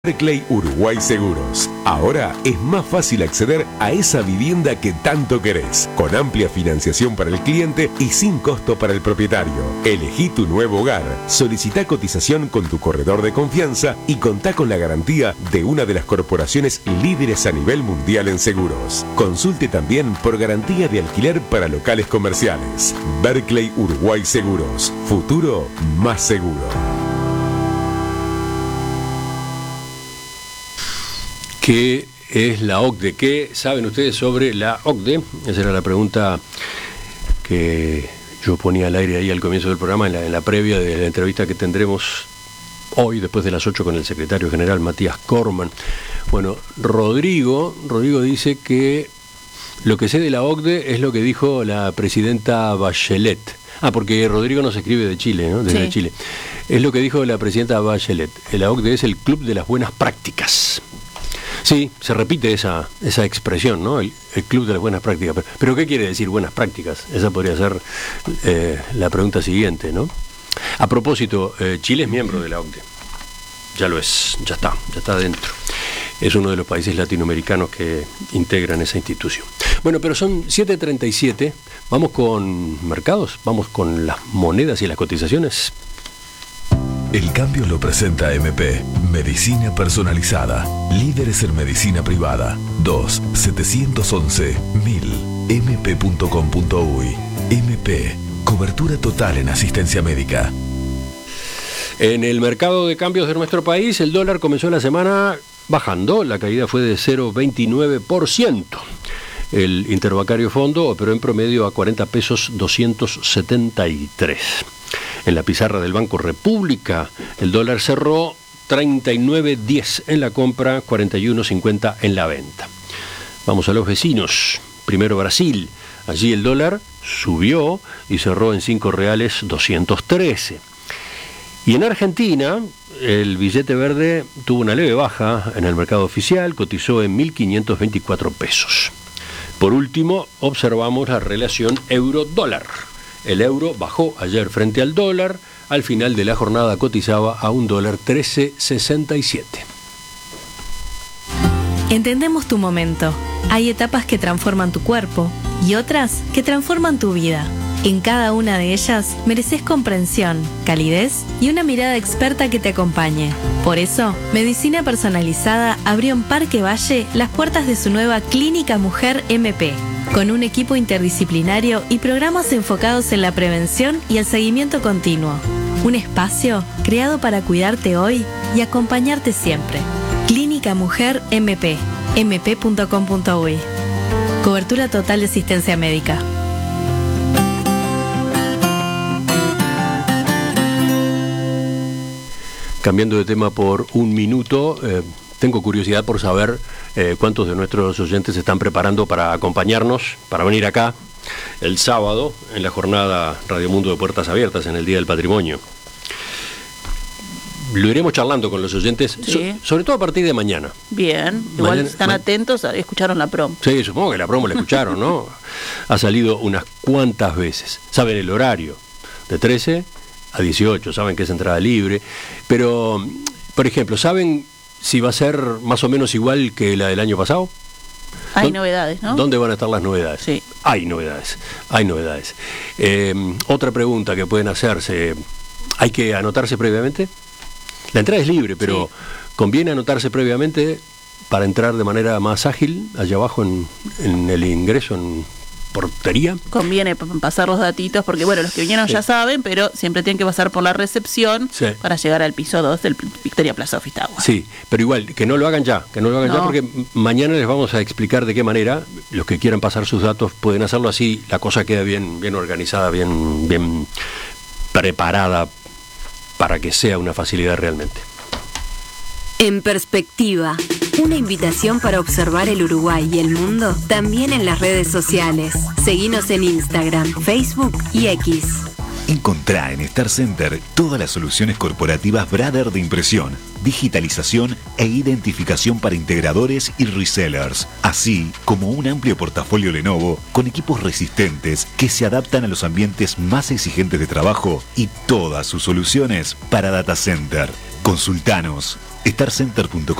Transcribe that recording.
Berkeley Uruguay Seguros. Ahora es más fácil acceder a esa vivienda que tanto querés, con amplia financiación para el cliente y sin costo para el propietario. Elegí tu nuevo hogar, solicita cotización con tu corredor de confianza y contá con la garantía de una de las corporaciones líderes a nivel mundial en seguros. Consulte también por garantía de alquiler para locales comerciales. Berkeley Uruguay Seguros. Futuro más seguro. ¿Qué es la OCDE? ¿Qué saben ustedes sobre la OCDE? Esa era la pregunta que yo ponía al aire ahí al comienzo del programa, en la previa de la entrevista que tendremos hoy, después de las 8, con el secretario general Matías Corman. Bueno, Rodrigo dice que lo que sé de la OCDE es lo que dijo la presidenta Bachelet. Porque Rodrigo nos escribe de Chile, ¿no? Desde Chile. Es lo que dijo la presidenta Bachelet. La OCDE es el club de las buenas prácticas. Sí, se repite esa expresión, ¿no? El club de las buenas prácticas. Pero ¿qué quiere decir buenas prácticas? Esa podría ser la pregunta siguiente, ¿no? A propósito, Chile es miembro de la OCDE. Ya lo es, ya está dentro. Es uno de los países latinoamericanos que integran esa institución. Bueno, pero son 7:37. Vamos con mercados, vamos con las monedas y las cotizaciones. El cambio lo presenta MP, Medicina Personalizada, líderes en medicina privada, 2-711-1000, mp.com.uy. MP, cobertura total en asistencia médica. En el mercado de cambios de nuestro país, el dólar comenzó la semana bajando, la caída fue de 0,29%. El interbancario fondo operó en promedio a 40 pesos 273. En la pizarra del Banco República, el dólar cerró 39.10 en la compra, 41.50 en la venta. Vamos a los vecinos. Primero Brasil. Allí el dólar subió y cerró en R$5.213. Y en Argentina, el billete verde tuvo una leve baja en el mercado oficial, cotizó en 1.524 pesos. Por último, observamos la relación euro-dólar. El euro bajó ayer frente al dólar, al final de la jornada cotizaba a $1.1367. Entendemos tu momento. Hay etapas que transforman tu cuerpo y otras que transforman tu vida. En cada una de ellas mereces comprensión, calidez y una mirada experta que te acompañe. Por eso, Medicina Personalizada abrió en Parque Valle las puertas de su nueva Clínica Mujer MP, con un equipo interdisciplinario y programas enfocados en la prevención y el seguimiento continuo. Un espacio creado para cuidarte hoy y acompañarte siempre. Clínica Mujer MP, mp.com.uy. Cobertura total de asistencia médica. Cambiando de tema por un minuto, tengo curiosidad por saber cuántos de nuestros oyentes se están preparando para acompañarnos, para venir acá el sábado en la jornada Radio Mundo de Puertas Abiertas en el Día del Patrimonio. Lo iremos charlando con los oyentes, sí. Sobre todo a partir de mañana. Bien, igual están atentos, escucharon la promo. Sí, supongo que la promo la escucharon, ¿no? Ha salido unas cuantas veces. Saben el horario, de 13 a 18, saben que es entrada libre, pero, por ejemplo, ¿saben si va a ser más o menos igual que la del año pasado? Hay novedades, ¿no? ¿Dónde van a estar las novedades? Sí. Hay novedades. Otra pregunta que pueden hacerse, ¿hay que anotarse previamente? La entrada es libre, pero sí. ¿Conviene anotarse previamente para entrar de manera más ágil allá abajo en el ingreso, en portería? Conviene pasar los datitos porque, bueno, los que vinieron ya saben, pero siempre tienen que pasar por la recepción para llegar al piso 2 del Victoria Plaza Ofitagua. Sí, pero igual, que no lo hagan ya porque mañana les vamos a explicar de qué manera los que quieran pasar sus datos pueden hacerlo, así la cosa queda bien organizada, bien preparada para que sea una facilidad realmente. En perspectiva, una invitación para observar el Uruguay y el mundo también en las redes sociales. Seguinos en Instagram, Facebook y X. Encontrá en Star Center todas las soluciones corporativas Brother de impresión, digitalización e identificación para integradores y resellers, así como un amplio portafolio Lenovo con equipos resistentes que se adaptan a los ambientes más exigentes de trabajo y todas sus soluciones para data center. Consultanos. starcenter.com